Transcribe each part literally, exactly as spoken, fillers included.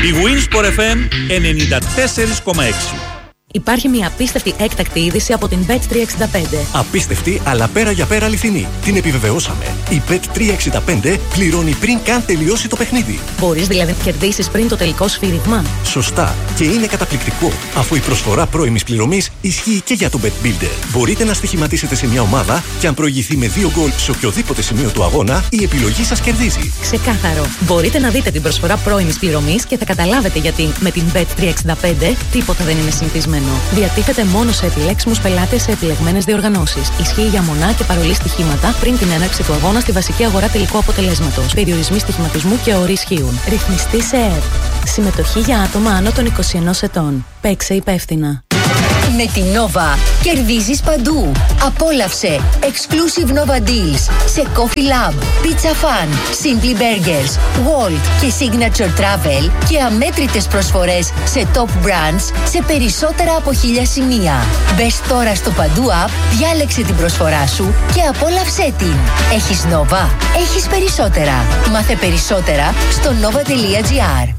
Η Winsport εφ εμ ενενήντα τέσσερα κόμμα έξι. Υπάρχει μια απίστευτη έκτακτη είδηση από την μπετ τριακόσια εξήντα πέντε. Απίστευτη, αλλά πέρα για πέρα αληθινή. Την επιβεβαιώσαμε. Η μπετ τριακόσια εξήντα πέντε πληρώνει πριν καν τελειώσει το παιχνίδι. Μπορείς δηλαδή να κερδίσεις πριν το τελικό σφύριγμα. Σωστά. Και είναι καταπληκτικό, αφού η προσφορά πρώιμης πληρωμής ισχύει και για το Bet Builder. Μπορείτε να στοιχηματίσετε σε μια ομάδα και αν προηγηθεί με δύο γκολ σε οποιοδήποτε σημείο του αγώνα, η επιλογή σας κερδίζει. Ξεκάθαρο. Μπορείτε να δείτε την προσφορά πρώιμης πληρωμής και θα καταλάβετε γιατί με την μπετ τριακόσια εξήντα πέντε τίποτα δεν είναι συνηθισμένο. Διατίθεται μόνο σε επιλέξιμους πελάτες σε επιλεγμένες διοργανώσεις. Ισχύει για μονά και παρολί στοιχήματα πριν την έναρξη του αγώνα στη βασική αγορά τελικού αποτελέσματος. Περιορισμοί στοιχηματισμού και όροι ισχύουν. Ρυθμιστή σε ΕΡΤ. Συμμετοχή για άτομα άνω των είκοσι ενός ετών. Παίξε υπεύθυνα. Με την Nova κερδίζεις παντού. Απόλαυσε exclusive Nova Deals σε Coffee Lab, Pizza Fun, Simply Burgers, Walt και Signature Travel και αμέτρητες προσφορές σε top brands σε περισσότερα από χίλια σημεία. Μπες τώρα στο Παντού App, διάλεξε την προσφορά σου και απόλαυσέ την. Έχεις Nova, έχεις περισσότερα. Μάθε περισσότερα στο nova τελεία gr.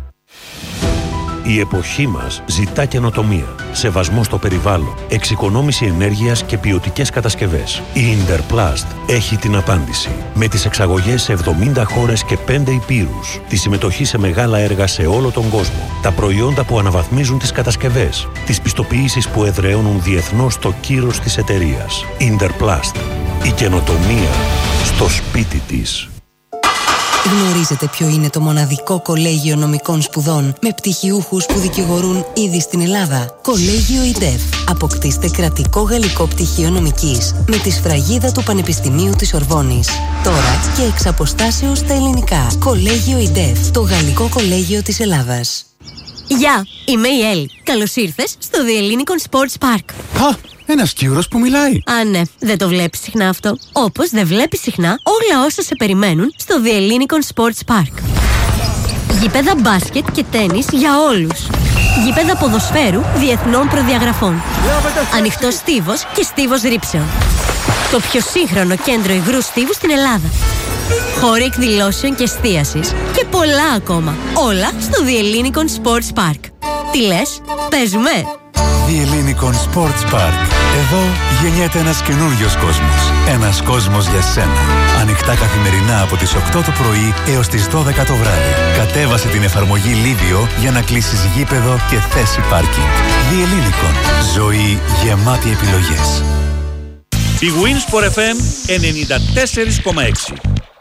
Η εποχή μας ζητά καινοτομία, σεβασμό στο περιβάλλον, εξοικονόμηση ενέργειας και ποιοτικές κατασκευές. Η Interplast έχει την απάντηση. Με τις εξαγωγές σε εβδομήντα χώρες και πέντε υπήρους, τη συμμετοχή σε μεγάλα έργα σε όλο τον κόσμο, τα προϊόντα που αναβαθμίζουν τις κατασκευές, τις πιστοποιήσεις που εδραιώνουν διεθνώς το κύρος της εταιρείας. Interplast. Η καινοτομία στο σπίτι της. Γνωρίζετε ποιο είναι το μοναδικό κολέγιο νομικών σπουδών με πτυχιούχους που δικηγορούν ήδη στην Ελλάδα? Κολέγιο ΙΝΤΕΦ. Αποκτήστε κρατικό γαλλικό πτυχίο νομικής με τη σφραγίδα του Πανεπιστημίου της Ορβόνης. Τώρα και εξ αποστάσεως στα ελληνικά. Κολέγιο ΙΝΤΕΦ. Το γαλλικό κολέγιο της Ελλάδας. Γεια, είμαι η Έλλη. Καλώς ήρθες στο The Ellinikon Sports Park. Α, ένας Κύρος που μιλάει. Α, ναι, δεν το βλέπεις συχνά αυτό. Όπως δεν βλέπεις συχνά όλα όσα σε περιμένουν στο The Ellinikon Sports Park. Γήπεδα μπάσκετ και τένις για όλους. Γήπεδα ποδοσφαίρου διεθνών προδιαγραφών. Ανοιχτός στίβος και στίβος ρήψεων. Το πιο σύγχρονο κέντρο υγρού στίβου στην Ελλάδα. Χώροι εκδηλώσεων και εστίασης και πολλά ακόμα. Όλα στο The Ellinikon Sports Park. Τι λες, παίζουμε? The Ellinikon Sports Park. Εδώ γεννιέται ένας καινούριος κόσμος. Ένας κόσμος για σένα. Ανοιχτά καθημερινά από τις οκτώ το πρωί έως τις δώδεκα το βράδυ. Κατέβασε την εφαρμογή Livio για να κλείσεις γήπεδο και θέση πάρκινγκ. The Ellinikon. Ζωή γεμάτη επιλογές. Η Winsport εφ εμ ενενήντα τέσσερα κόμμα έξι.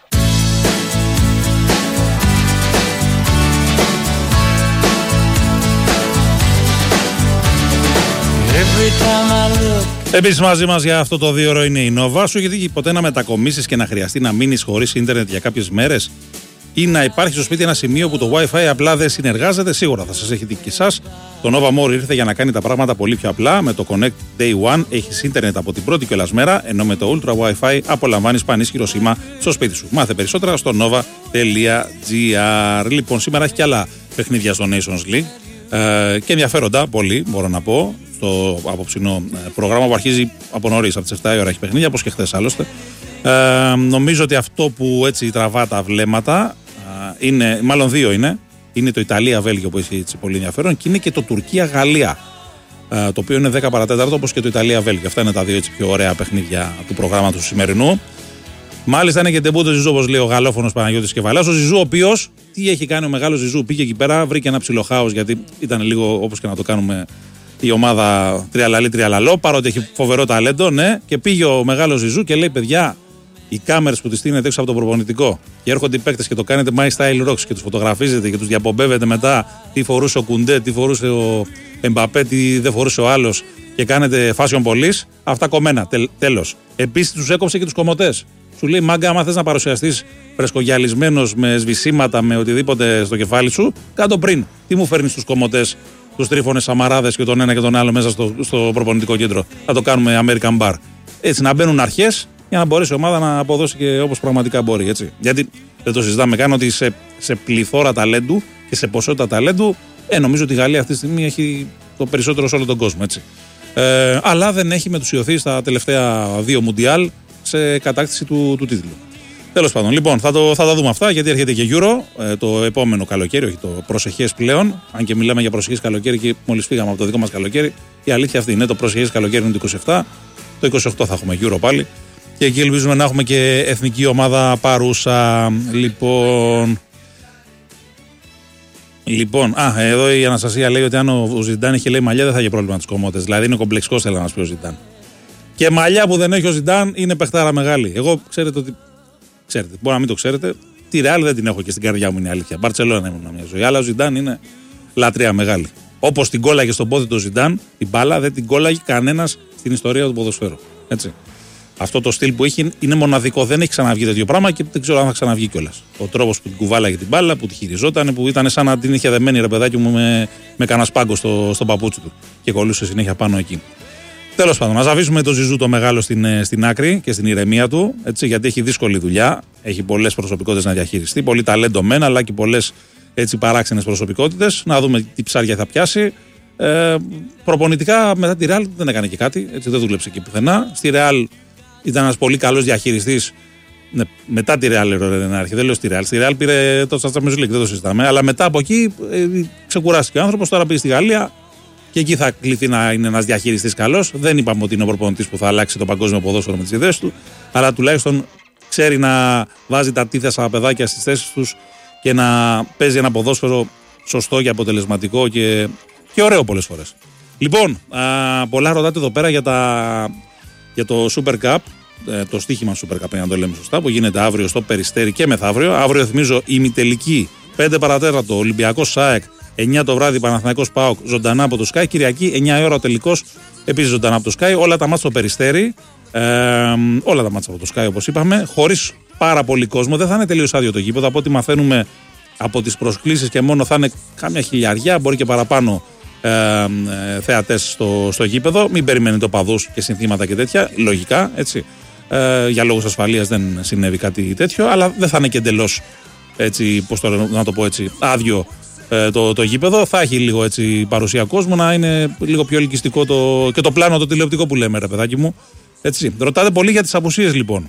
Επίσης μαζί μας για αυτό το δύο ώρο είναι η Nova. Σου έχει δει ποτέ να μετακομίσεις και να χρειαστεί να μείνεις χωρίς ίντερνετ για κάποιες μέρες ή να υπάρχει στο σπίτι ένα σημείο που το Wi-Fi απλά δεν συνεργάζεται? Σίγουρα θα σας έχει δει και εσάς. Το Nova More ήρθε για να κάνει τα πράγματα πολύ πιο απλά. Με το Connect Day One έχεις ίντερνετ από την πρώτη κιόλας μέρα, ενώ με το Ultra Wi-Fi απολαμβάνεις πανίσχυρο σήμα στο σπίτι σου. Μάθε περισσότερα στο nova τελεία gr. Λοιπόν, σήμερα έχει και άλλα παιχνίδια στο Nations League ε, και ενδιαφέροντα πολύ, μπορώ να πω. Το απόψινό πρόγραμμα που αρχίζει από νωρίς, από τις επτά η ώρα έχει παιχνίδια, όπως και χθες άλλωστε. Ε, νομίζω ότι αυτό που έτσι τραβά τα βλέμματα ε, είναι, μάλλον δύο είναι, είναι το Ιταλία-Βέλγιο που έχει έτσι πολύ ενδιαφέρον και είναι και το Τουρκία-Γαλλία, ε, το οποίο είναι δέκα παρά τέταρτο, όπως και το Ιταλία-Βέλγιο. Αυτά είναι τα δύο έτσι πιο ωραία παιχνίδια του προγράμματος του σημερινού. Μάλιστα είναι και τεμπούτο Ζιζού, όπως λέει ο γαλλόφωνος Παναγιώτης Κεφαλάς. Ο Ζιζού, ο οποίος, τι έχει κάνει ο μεγάλος Ζιζού? Πήγε εκεί πέρα, βρήκε ένα ψηλό χάος, γιατί ήταν λίγο όπως και να το κάνουμε η ομάδα τριαλαλή τριαλαλό, παρότι έχει φοβερό ταλέντο, ναι, και πήγε ο μεγάλος Ζιζού και λέει: παιδιά, οι κάμερες που τις στείλετε έξω από το προπονητικό και έρχονται οι παίκτες και το κάνετε My Style Rocks και τους φωτογραφίζετε και τους διαπομπεύετε μετά τι φορούσε ο Κουντέ, τι φορούσε ο Εμπαπέ, τι δεν φορούσε ο άλλος και κάνετε fashion police, αυτά κομμένα. Τελ, τέλος. Επίσης τους έκοψε και τους κομμωτές. Σου λέει: μάγκα, άμα θες να παρουσιαστείς φρεσκογιαλισμένος με σβησίματα, με οτιδήποτε στο κεφάλι σου, κάτω πριν. Τι μου φέρνεις τους κομμωτές, τους τρίφωνες σαμαράδες και τον ένα και τον άλλο μέσα στο, στο προπονητικό κέντρο? Θα το κάνουμε American Bar. Έτσι, να μπαίνουν αρχές για να μπορέσει η ομάδα να αποδώσει και όπως πραγματικά μπορεί. Έτσι. Γιατί δεν το συζητάμε καν ότι σε, σε πληθώρα ταλέντου και σε ποσότητα ταλέντου, ε, νομίζω ότι η Γαλλία αυτή τη στιγμή έχει το περισσότερο σε όλο τον κόσμο. Έτσι. Ε, αλλά δεν έχει μετουσιωθεί στα τελευταία δύο Μουντιάλ σε κατάκτηση του, του τίτλου. Τέλος πάντων, λοιπόν, θα, το, θα τα δούμε αυτά γιατί έρχεται και Euro ε, το επόμενο καλοκαίρι, όχι το προσεχές πλέον. Αν και μιλάμε για προσεχές καλοκαίρι και μόλις φύγαμε από το δικό μας καλοκαίρι, η αλήθεια αυτή είναι: το προσεχές καλοκαίρι είναι το είκοσι επτά, το είκοσι οκτώ θα έχουμε Euro πάλι. Και εκεί ελπίζουμε να έχουμε και εθνική ομάδα παρούσα. Λοιπόν. Λοιπόν, α, εδώ η Αναστασία λέει ότι αν ο Ζιντάν είχε λέει μαλλιά δεν θα είχε πρόβλημα με τους κομμότες. Δηλαδή είναι κομπλεξικός, θέλει να μας πει ο Ζιντάν. Και μαλλιά που δεν έχει ο Ζιντάν είναι παιχτάρα μεγάλη. Εγώ ξέρετε ότι. Ξέρετε, μπορεί να μην το ξέρετε. Τη Ρεάλ δεν την έχω και στην καρδιά μου, είναι η αλήθεια. Μπαρτσελόνα ήμουν μια ζωή. Αλλά ο Ζιντάν είναι λατρεία μεγάλη. Όπως την κόλλαγε στον πόδι του Ζιντάν, την μπάλα δεν την κόλλαγε κανένας στην ιστορία του ποδοσφαίρου. Έτσι. Αυτό το στυλ που έχει είναι μοναδικό. Δεν έχει ξαναβγεί τέτοιο πράγμα και δεν ξέρω αν θα ξαναβγεί κιόλας. Ο τρόπος που την κουβάλαγε την μπάλα, που τη χειριζόταν, που ήταν σαν να την είχε δεμένη ρε παιδάκι μου με, με κανένα σπάγκο στο, στο παπούτσι του και κολλούσε συνέχεια πάνω εκεί. Τέλος πάντων, ας αφήσουμε τον Ζιζού το μεγάλο στην, στην άκρη και στην ηρεμία του, έτσι, γιατί έχει δύσκολη δουλειά. Έχει πολλές προσωπικότητες να διαχειριστεί, πολύ ταλέντο μεν, αλλά και πολλές παράξενες προσωπικότητες. Να δούμε τι ψάρια θα πιάσει. Ε, προπονητικά μετά τη Ρεάλ δεν έκανε και κάτι, έτσι, δεν δούλεψε εκεί πουθενά. Στη Ρεάλ ήταν ένας πολύ καλός διαχειριστής. Ναι, μετά τη Ρεάλ να έρχεται, δεν λέω στη Ρεάλ. Στη Ρεάλ πήρε το Champions League, δεν το συζητάμε. Αλλά μετά από εκεί ε, ξεκουράστηκε ο άνθρωπος, τώρα πήγε στη Γαλλία. Και εκεί θα κληθεί να είναι ένας διαχειριστής καλός. Δεν είπαμε ότι είναι ο προπονητής που θα αλλάξει το παγκόσμιο ποδόσφαιρο με τις ιδέες του, αλλά τουλάχιστον ξέρει να βάζει τα αντίθεσα παιδάκια στις θέσεις τους και να παίζει ένα ποδόσφαιρο σωστό και αποτελεσματικό και, και ωραίο πολλές φορές. Λοιπόν, α, πολλά ρωτάτε εδώ πέρα για, τα, για το Super Cup, το στοίχημα Super Cup, να το λέμε σωστά, που γίνεται αύριο στο Περιστέρι και μεθαύριο. Αύριο, θυμίζω, η ημιτελική πέντε παρατέταρτο Ολυμπιακός ΣΑΕΚ. εννιά το βράδυ Παναθηναϊκός ΠΑΟΚ ζωντανά από το Sky. Κυριακή εννιά η ώρα ο τελικός επίσης ζωντανά από το Sky. Όλα τα μάτς στο Περιστέρι. Ε, όλα τα μάτς από το Sky όπως είπαμε. Χωρίς πάρα πολύ κόσμο. Δεν θα είναι τελείως άδειο το γήπεδο. Από ό,τι μαθαίνουμε από τις προσκλήσεις και μόνο θα είναι κάμια χιλιαριά, μπορεί και παραπάνω ε, ε, θεατές στο, στο γήπεδο. Μην περιμένετε οπαδούς και συνθήματα και τέτοια. Λογικά έτσι. Ε, για λόγους ασφαλείας δεν συνέβη κάτι τέτοιο. Αλλά δεν θα είναι και εντελώς έτσι, πώς το, να το πω έτσι, άδειο. Το, το γήπεδο θα έχει λίγο έτσι παρουσία κόσμου, να είναι λίγο πιο ελκυστικό το, και το πλάνο το τηλεοπτικό που λέμε, ρε παιδάκι μου. Έτσι. Ρωτάτε πολύ για τις απουσίες λοιπόν.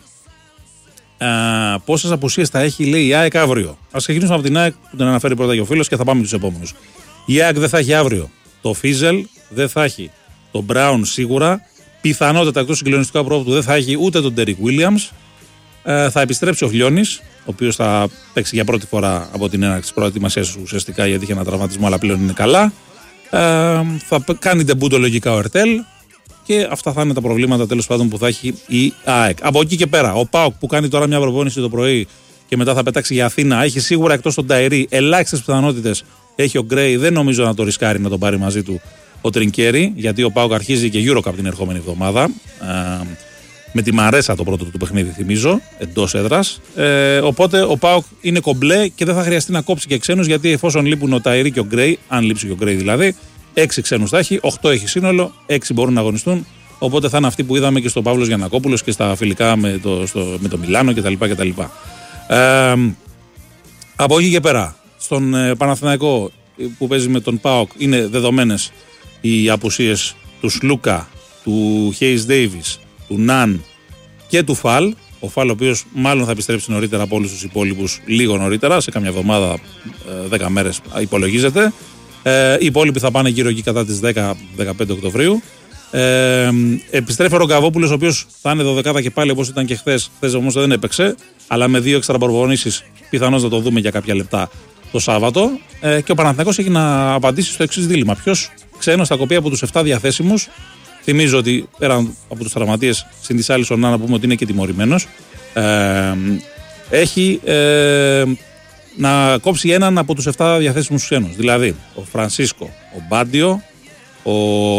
Α, πόσες απουσίες θα έχει, λέει η ΑΕΚ αύριο. Ας ξεκινήσουμε από την ΑΕΚ που την αναφέρει πρώτα και ο φίλος και θα πάμε τους επόμενους. Η ΑΕΚ δεν θα έχει αύριο το Φίζελ, δεν θα έχει το Μπράουν σίγουρα. Πιθανότατα εκτός συγκλονιστικού απρόπτου δεν θα έχει ούτε τον Ντέρικ Βίλιαμς. Ε, θα επιστρέψει ο Χλιώνης, ο οποίος θα παίξει για πρώτη φορά από την έναρξη της προετοιμασίας ουσιαστικά, γιατί είχε ένα τραυματισμό, αλλά πλέον είναι καλά. Ε, θα κάνει ντεμπούτο λογικά ο Ερτέλ και αυτά θα είναι τα προβλήματα τέλος πάντων που θα έχει η ΑΕΚ. Από εκεί και πέρα, ο ΠΑΟΚ που κάνει τώρα μια προπόνηση το πρωί και μετά θα πετάξει για Αθήνα, έχει σίγουρα εκτός τον Ταϊρή ελάχιστες πιθανότητες. Έχει ο Γκρέι, δεν νομίζω να το ρισκάρει να τον πάρει μαζί του ο Τρινκέρι, γιατί ο ΠΑΟΚ αρχίζει και EuroCup την ερχόμενη εβδομάδα. Ε, με τη Μαρέσα το πρώτο του παιχνίδι, θυμίζω, εντός έδρας. Ε, οπότε ο ΠΑΟΚ είναι κομπλέ και δεν θα χρειαστεί να κόψει και ξένους, γιατί εφόσον λείπουν ο Ταϊρή και ο Γκρέι, αν λείψει και ο Γκρέι δηλαδή, έξι ξένους θα έχει, οκτώ έχει σύνολο, έξι μπορούν να αγωνιστούν. Οπότε θα είναι αυτοί που είδαμε και στο Παύλος Γιαννακόπουλος και στα φιλικά με το, στο, με το Μιλάνο κτλ. κτλ. Ε, από εκεί και πέρα, στον ε, Παναθηναϊκό που παίζει με τον ΠΑΟΚ, είναι δεδομένες οι απουσίες του Σλούκα, του Χέις Ντέιβις, του Ναν και του Φαλ. Ο Φαλ, ο οποίος μάλλον θα επιστρέψει νωρίτερα από όλους τους υπόλοιπους, λίγο νωρίτερα, σε καμιά εβδομάδα, δέκα μέρες υπολογίζεται. Ε, οι υπόλοιποι θα πάνε γύρω εκεί κατά τις δέκα με δεκαπέντε Οκτωβρίου. Ε, επιστρέφει ο Ρογκαβόπουλος, ο οποίος θα είναι δωδεκάδα και πάλι όπως ήταν και χθες. Χθες όμως δεν έπαιξε, αλλά με δύο έξτρα προπονήσεις πιθανώς να το δούμε για κάποια λεπτά το Σάββατο. Ε, και ο Παναθηναϊκός έχει να απαντήσει στο εξής δίλημμα. Ποιος ξένος θα κοπεί από τους επτά διαθέσιμους. Θυμίζω ότι πέραν από τους τραυματίες, συν της άλλης ο Νάνα, να πούμε ότι είναι και τιμωρημένος, ε, έχει ε, να κόψει έναν από τους επτά διαθέσιμους ξένους. Δηλαδή ο Φρανσίσκο, ο Μπάντιο, ο,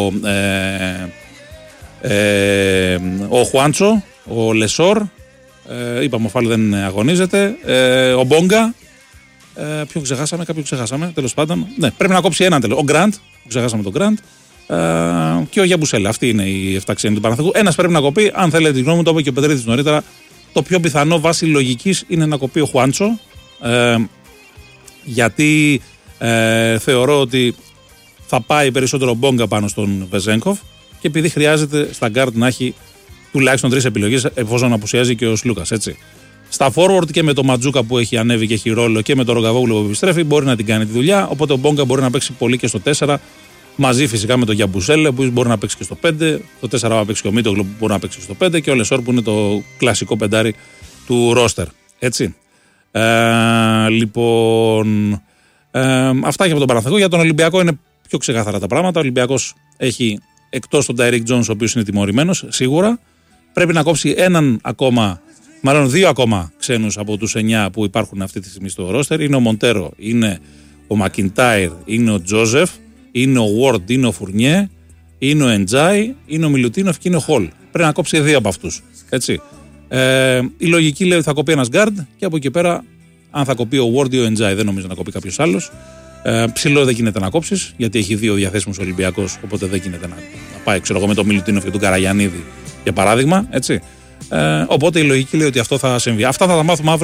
ε, ε, ο Χουάντσο, ο Λεσόρ, ε, είπαμε ο Φάλ δεν αγωνίζεται, ε, ο Μπόγκα, ε, ποιο ξεχάσαμε, κάποιο ξεχάσαμε, τέλος πάντων. Ναι, πρέπει να κόψει έναν τέλος. Ο Γκραντ, ξεχάσαμε τον Γκραντ. Uh, και ο Γιαμπουσέλα. Αυτοί είναι οι εφτά ξένοι του Παναθηναϊκού. Ένας πρέπει να κοπεί. Αν θέλετε τη γνώμη μου, το είπε και ο Πετρίδης νωρίτερα. Το πιο πιθανό βάσει λογικής είναι να κοπεί ο Χουάντσο. Uh, γιατί uh, θεωρώ ότι θα πάει περισσότερο Μπόγκα πάνω στον Βεζένκοφ και επειδή χρειάζεται στα γκάρτ να έχει τουλάχιστον τρεις επιλογές, εφόσον απουσιάζει και ο Σλούκας. Έτσι. Στα forward και με το Ματζούκα που έχει ανέβει και έχει ρόλο και με το Ρογκαβόγλου που επιστρέφει μπορεί να την κάνει τη δουλειά. Οπότε ο Μπόγκα μπορεί να παίξει πολύ και στο τέσσερα. Μαζί φυσικά με τον Γιαμπουζέλε που μπορεί να παίξει και στο πέντε. Το τέσσερα θα παίξει και ο Μίτογλου που μπορεί να παίξει και στο πέντε. Και ο Λεσόρ που είναι το κλασικό πεντάρι του ρόστερ. Έτσι. Ε, λοιπόν. Ε, αυτά και από τον Παναθηναϊκό. Για τον Ολυμπιακό είναι πιο ξεκάθαρα τα πράγματα. Ο Ολυμπιακός έχει εκτός τον Τάιρικ Τζόνς, ο οποίος είναι τιμωρημένος σίγουρα. Πρέπει να κόψει έναν ακόμα. Μάλλον δύο ακόμα ξένους από τους εννιά που υπάρχουν αυτή τη στιγμή στο ρόστερ. Είναι ο Μοντέρο, είναι ο Μακιντάιρ, είναι ο Τζόζεφ, είναι ο Ward, είναι ο Φουρνιέ, είναι ο Εντζάι, είναι ο Μιλουτίνοφ και είναι ο Χολ. Πρέπει να κόψει δύο από αυτούς. Έτσι. Ε, η λογική λέει ότι θα κοπεί ένας γκάρντ και από εκεί πέρα, αν θα κοπεί ο Ward ή ο Εντζάι, δεν νομίζω να κοπεί κάποιος άλλος. Ε, ψηλό δεν γίνεται να κόψεις, γιατί έχει δύο διαθέσιμους Ολυμπιακός, οπότε δεν γίνεται να, να πάει ξέρω εγώ, με τον Μιλουτίνοφ και τον Καραγιαννίδη για παράδειγμα. Έτσι. Ε, οπότε η λογική λέει ότι αυτό θα συμβεί. Αυτά θα τα μάθουμε αύριο.